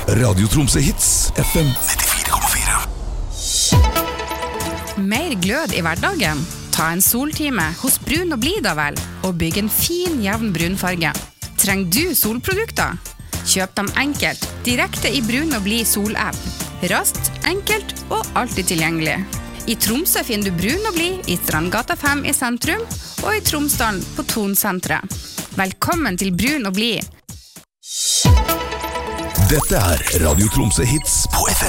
Radio Tromsø Hits, FM 94,4. Mer glød i hverdagen? Ta en soltime hos Brun og Blid da vel, og bygg en fin, jevn brunfarge. Trenger du solprodukter? Kjøp dem enkelt, direkte i Brun og Blid sol-app. Raskt, enkelt og alltid tilgjengelig. I Tromsø finner du Brun og Blid i Strandgata 5 i sentrum, og i Tromsdalen på Tonsenteret. Velkommen til Brun og Blid. Dette Radio Tromsø Hits på FM